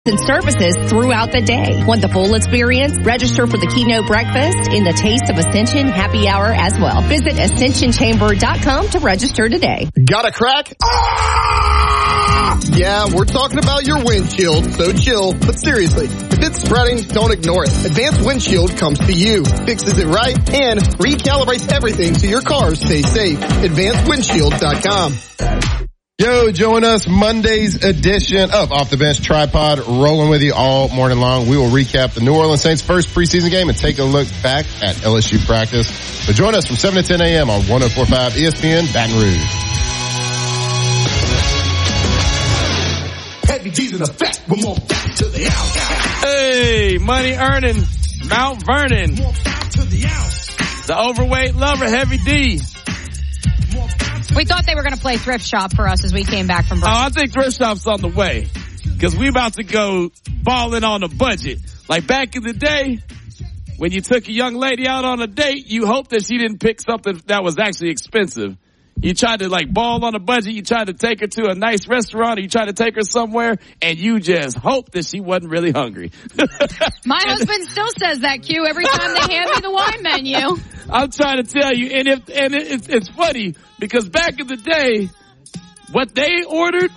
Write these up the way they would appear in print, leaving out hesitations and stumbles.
and services throughout the day. Want the full experience? Register for the keynote breakfast in the Taste of Ascension happy hour as well. Visit ascensionchamber.com to register today. Got a crack? Yeah, we're talking about your windshield, so chill. But seriously, if it's spreading, don't ignore it. Advanced Windshield comes to you, fixes it right, and recalibrates everything so your cars stay safe. AdvancedWindshield.com. Yo, join us Monday's edition of Off the Bench Tripod, rolling with you all morning long. We will recap the New Orleans Saints' first preseason game and take a look back at LSU practice. So join us from 7 to 10 a.m. on 104.5 ESPN Baton Rouge. Heavy G's in effect. We're more back to the house. Hey, money earning Mount Vernon. More back to the house. The overweight lover, Heavy D. We thought they were going to play Thrift Shop for us as we came back from break. Oh, I think Thrift Shop's on the way. Because we about to go balling on a budget. Like back in the day, when you took a young lady out on a date, you hoped that she didn't pick something that was actually expensive. You tried to like ball on a budget. You tried to take her to a nice restaurant, or you tried to take her somewhere, and you just hoped that she wasn't really hungry. My husband still says that, Q, every time they hand me the wine menu. I'm trying to tell you, it's funny because back in the day, what they ordered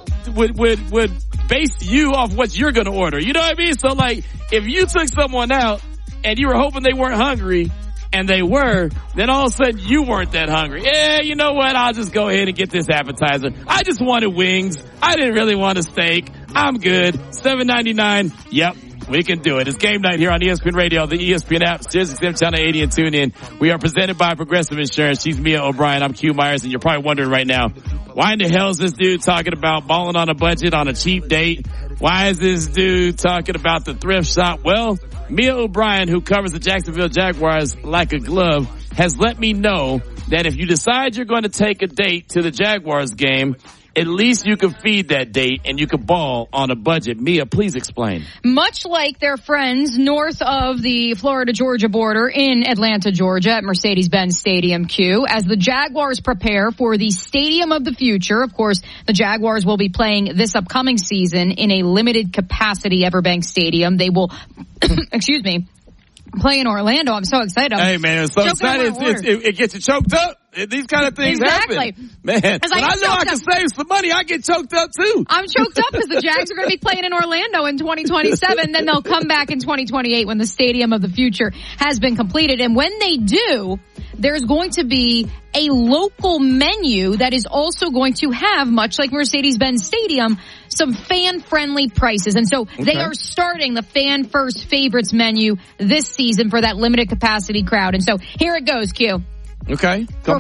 would base you off what you're going to order. You know what I mean? So like, if you took someone out and you were hoping they weren't hungry, and they were, then all of a sudden you weren't that hungry. Yeah, you know what? I'll just go ahead and get this appetizer. I just wanted wings. I didn't really want a steak. I'm good. $7.99. Yep. We can do it. It's game night here on ESPN Radio, the ESPN app, SiriusXM Channel 80, and tune in. We are presented by Progressive Insurance. She's Mia O'Brien. I'm Q Myers, and you're probably wondering right now, why in the hell is this dude talking about balling on a budget on a cheap date? Why is this dude talking about the thrift shop? Well, Mia O'Brien, who covers the Jacksonville Jaguars like a glove, has let me know that if you decide you're going to take a date to the Jaguars game, at least you can feed that date and you can ball on a budget. Mia, please explain. Much like their friends north of the Florida-Georgia border in Atlanta, Georgia at Mercedes-Benz Stadium, Q, as the Jaguars prepare for the Stadium of the Future. Of course, the Jaguars will be playing this upcoming season in a limited capacity Everbank Stadium. They will, excuse me, play in Orlando. I'm so excited. Hey, man, it's so excited. It gets you choked up. These kind of things happen. Man, when I know I can save some money, I get choked up too. I'm choked up because the Jags are going to be playing in Orlando in 2027. Then they'll come back in 2028 when the Stadium of the Future has been completed. And when they do, there's going to be a local menu that is also going to have, much like Mercedes-Benz Stadium, some fan-friendly prices. And so they are starting the Fan First Favorites menu this season for that limited capacity crowd. And so here it goes, Q. Okay. For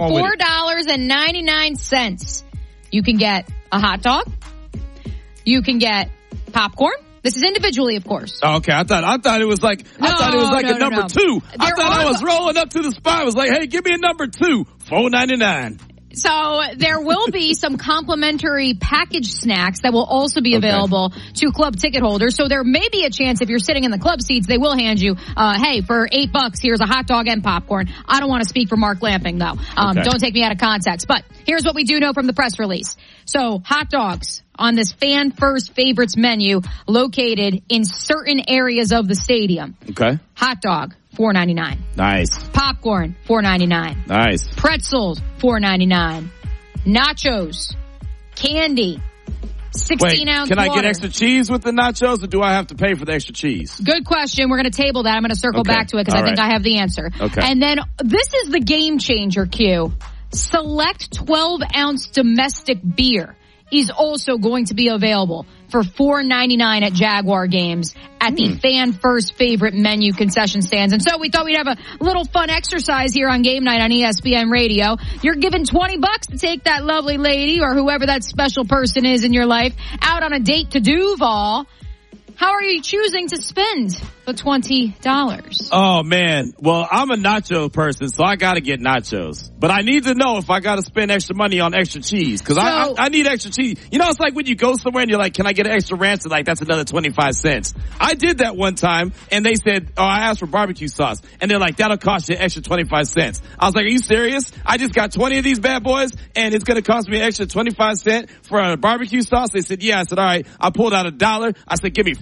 $4.99, you can get a hot dog. You can get popcorn. This is individually, of course. Okay, I thought it was like a number two. I thought I was rolling up to the spot. I was like, hey, give me a number two. $4.99. So there will be some complimentary packaged snacks that will also be available to club ticket holders. So there may be a chance if you're sitting in the club seats, they will hand you, hey, for $8, here's a hot dog and popcorn. I don't want to speak for Mark Lamping, though. Don't take me out of context. But here's what we do know from the press release. So hot dogs on this Fan First Favorites menu located in certain areas of the stadium. Okay. Hot dog, $4.99. Nice. Popcorn, $4.99. Nice. Pretzels, $4.99. Nachos, candy, 16-ounce can I water. get extra cheese with the nachos, or do I have to pay for the extra cheese? Good question. We're going to table that. I'm going to circle back to it because I think I have the answer. Okay. And then this is the game changer, Q. Select 12-ounce domestic beer is also going to be available for $4.99 at Jaguar games at the Fan First Favorite menu concession stands. And so we thought we'd have a little fun exercise here on Game Night on ESPN Radio. You're given $20 to take that lovely lady or whoever that special person is in your life out on a date to Duval. How are you choosing to spend the $20? Oh, man. Well, I'm a nacho person, so I got to get nachos. But I need to know if I got to spend extra money on extra cheese, because I need extra cheese. You know, it's like when you go somewhere and you're like, can I get an extra ranch? And like, that's another 25 cents. I did that one time, and they said, I asked for barbecue sauce. And they're like, that'll cost you an extra 25 cents. I was like, are you serious? I just got 20 of these bad boys, and it's going to cost me an extra 25 cents for a barbecue sauce? They said, yeah. I said, all right. I pulled out $1. I said, give me